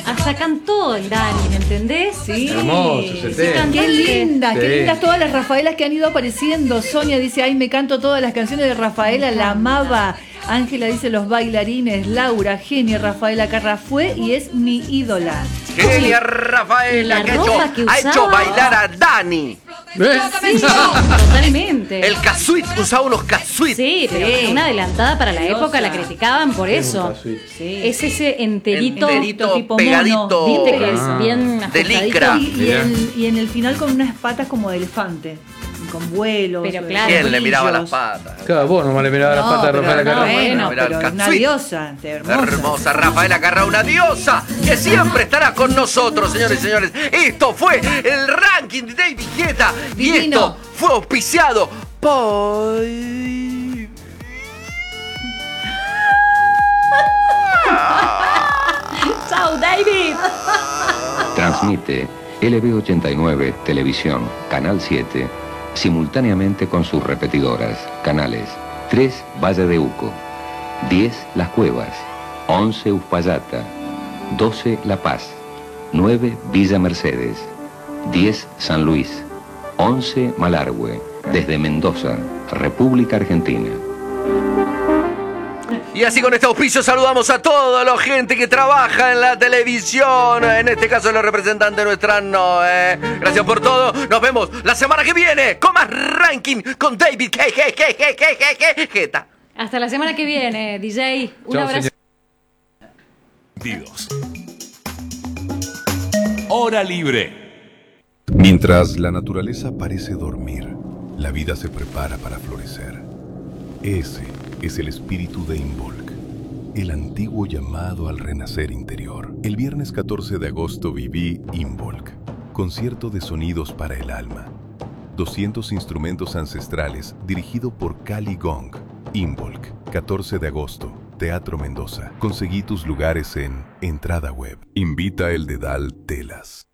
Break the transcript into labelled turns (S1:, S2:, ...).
S1: Hasta cantó el Dani, ¿me entendés?
S2: Sí.
S3: Hermoso ese tema.
S2: Qué lindas,
S3: Sí.
S2: qué lindas todas las Rafaelas que han ido apareciendo. Sonia dice, ay, me canto todas las canciones de Rafaela, la amaba. Ángela dice, los bailarines. Laura, genia, Rafaela Carrà fue y es mi ídola.
S4: Genia Rafaela,
S1: La
S4: que
S1: ropa que
S4: ha hecho
S1: usaba.
S4: bailar a Dani.
S1: Sí, totalmente.
S4: El casuit, usaba unos casuit.
S1: Sí, pero una adelantada para la
S2: Diosa.
S1: época, la criticaban por eso.
S2: Sí.
S1: Es ese enterito,
S4: Enterito,
S2: tipo
S4: pegadito.
S2: mono.
S1: viste que es bien
S4: De
S1: ajustadito.
S4: licra.
S2: Y en el final con unas patas como de elefante, con vuelos.
S1: Pero claro.
S4: ¿Quién le miraba las
S2: brillos.
S4: patas?
S3: Claro, vos nomás le mirabas las
S2: No,
S3: patas de
S2: pero
S3: Rafaela
S2: no,
S3: Carrà.
S2: bueno,
S4: Mirá el
S2: pero una
S4: catsuit.
S2: diosa, hermosa.
S4: Hermosa Rafaela Carrà, una diosa que siempre estará con nosotros, señores y señores. Esto fue el ranking de David Guetta y
S2: Divino.
S4: esto fue auspiciado por...
S1: ¡Chao, David!
S5: Transmite LB89 Televisión, Canal 7, simultáneamente con sus repetidoras, canales 3 Valle de Uco, 10 Las Cuevas, 11 Uspallata, 12 La Paz, 9 Villa Mercedes, 10 San Luis, 11 Malargüe, desde Mendoza, República Argentina.
S4: Y así con este auspicio saludamos a toda la gente que trabaja en la televisión. En este caso los representantes nuestra Noé. Gracias por todo. Nos vemos la semana que viene con más ranking con David Guetta.
S1: Hasta la semana que viene, DJ. Un
S3: Chao,
S1: abrazo.
S6: Dios. Hora libre.
S7: Mientras la naturaleza parece dormir, la vida se prepara para florecer. Ese es el espíritu de Involk, el antiguo llamado al renacer interior. El viernes 14 de agosto viví Involk, concierto de sonidos para el alma. 200 instrumentos ancestrales dirigido por Cali Gong. Involk, 14 de agosto, Teatro Mendoza. Conseguí tus lugares en Entrada Web. Invita el Dedal Telas.